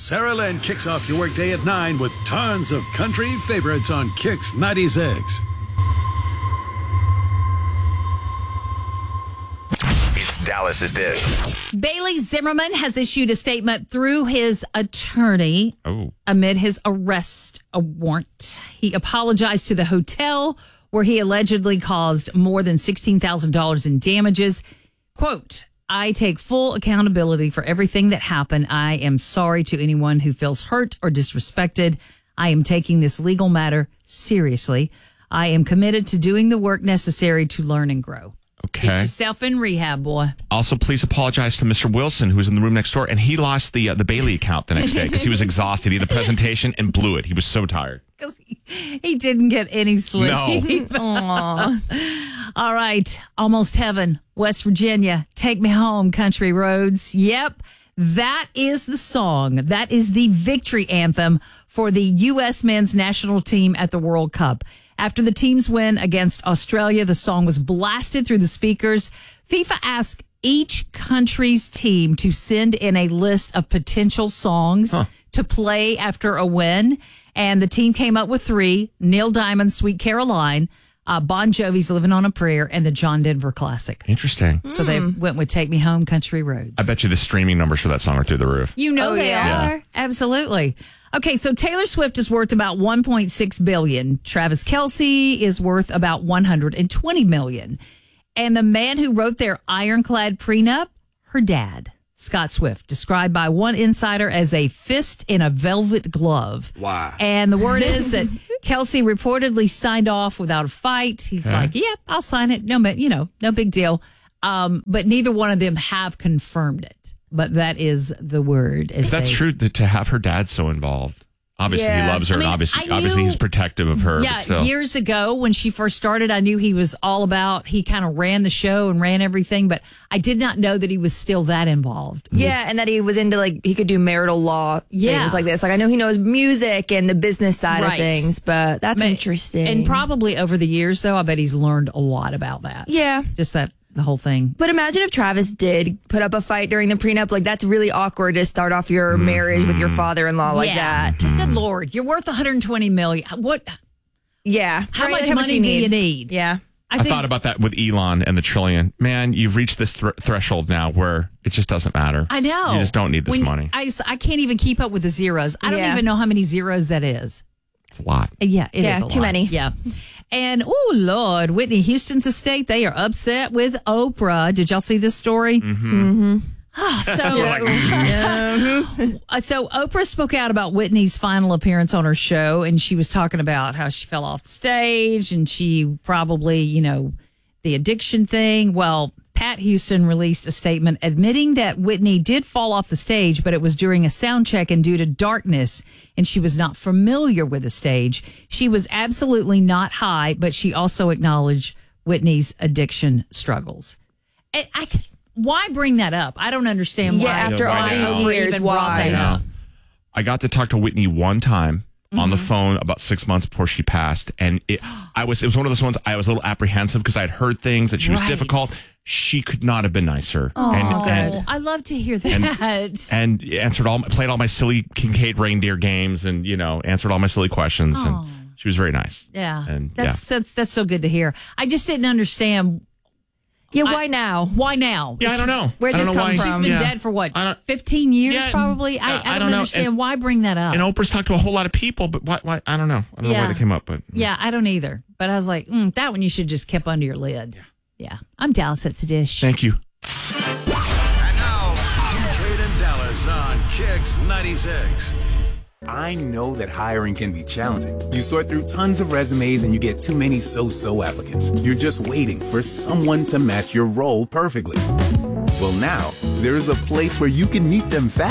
Sarah Lynn kicks off your workday at 9 with tons of country favorites on Kix 96. It's Dallas's Dish. Bailey Zimmerman has issued a statement through his attorney amid his arrest warrant. He apologized to the hotel where he allegedly caused more than $16,000 in damages. Quote, I take full accountability for everything that happened. I am sorry to anyone who feels hurt or disrespected. I am taking this legal matter seriously. I am committed to doing the work necessary to learn and grow. Okay. Get yourself in rehab, boy. Also, please apologize to Mr. Wilson, who was in the room next door, and he lost the Bailey account the next day because he was exhausted. He had the presentation and blew it. He was so tired. Because he didn't get any sleep. No. All right. Almost Heaven, West Virginia. Take Me Home, Country Roads. Yep. That is the song. That is the victory anthem for the U.S. men's national team at the World Cup. After the team's win against Australia, the song was blasted through the speakers. FIFA asked each country's team to send in a list of potential songs to play after a win. And the team came up with 3, Neil Diamond's Sweet Caroline, Bon Jovi's Living on a Prayer, and the John Denver Classic. Interesting. So they went with Take Me Home, Country Roads. I bet you the streaming numbers for that song are through the roof. You know they are. Absolutely. Okay, so Taylor Swift is worth about $1.6 billion. Travis Kelce is worth about $120 million. And the man who wrote their ironclad prenup, her dad, Scott Swift, described by one insider as a fist in a velvet glove. Wow. And the word is that Kelce reportedly signed off without a fight. He's like, yeah, I'll sign it. No, no big deal. But neither one of them have confirmed it. But that is the word. That's true to have her dad so involved. Obviously, he loves her, and obviously he's protective of her. Yeah, but still. Years ago when she first started, I knew he was all about, he kind of ran the show and ran everything, but I did not know that he was still that involved. Yeah, and that he was into, like, he could do marital law things like this. Like, I know he knows music and the business side of things, but that's interesting. And probably over the years, though, I bet he's learned a lot about that. Yeah. Just the whole thing. But imagine if Travis did put up a fight during the prenup. Like, that's really awkward to start off your marriage with your father-in-law like that. Good Lord. You're worth $120 million. What? Yeah. How much money do you need? Yeah. I thought about that with Elon and the trillion. Man, you've reached this threshold now where it just doesn't matter. I know. You just don't need this money. I can't even keep up with the zeros. I don't even know how many zeros that is. It's a lot. Yeah, it is a lot. Too many. Yeah. And, oh, Lord, Whitney Houston's estate, they are upset with Oprah. Did y'all see this story? Mm-hmm. So Oprah spoke out about Whitney's final appearance on her show, and she was talking about how she fell off the stage, and she probably, the addiction thing. Well, Pat Houston released a statement admitting that Whitney did fall off the stage, but it was during a sound check and due to darkness, and she was not familiar with the stage. She was absolutely not high, but she also acknowledged Whitney's addiction struggles. Why bring that up? I don't understand why. Yeah, after all these years, why? I got to talk to Whitney one time on the phone about 6 months before she passed, and it was one of those ones I was a little apprehensive because I had heard things that she was difficult. She could not have been nicer. And I love to hear that. And played all my silly Kincaid reindeer games, and answered all my silly questions. And she was very nice. Yeah, and that's so good to hear. I just didn't understand. Yeah, why now? Why now? Yeah, I don't know. Where'd this come from? She's been dead for what, 15 years probably? I don't understand why bring that up. And Oprah's talked to a whole lot of people, but why? I don't know. I don't know why they came up. But yeah, I don't either. But I was like, that one you should just keep under your lid. Yeah. I'm Dallas at the Dish. Thank you. And now, Jade and Dallas on Kix 96. I know that hiring can be challenging. You sort through tons of resumes and you get too many so-so applicants. You're just waiting for someone to match your role perfectly. Well, now, there's a place where you can meet them fast.